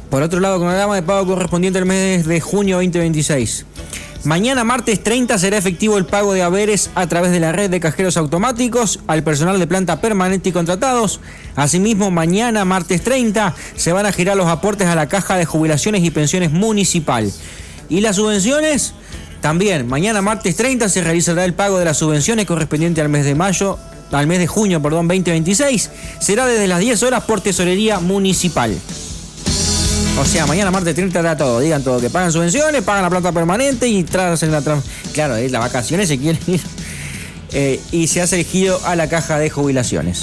Por otro lado, cronograma de pago correspondiente al mes de junio 2026. Mañana, martes 30, será efectivo el pago de haberes a través de la red de cajeros automáticos al personal de planta permanente y contratados. Asimismo, mañana, martes 30, se van a girar los aportes a la Caja de Jubilaciones y Pensiones Municipal. Y las subvenciones, también, mañana, martes 30, se realizará el pago de las subvenciones correspondiente al mes de junio, 2026. Será desde las 10 horas por tesorería municipal. O sea, mañana martes 30 da todo, digan todo, que pagan subvenciones, pagan la plata permanente y hacen claro, las vacaciones se quieren ir y se hace el giro a la Caja de Jubilaciones.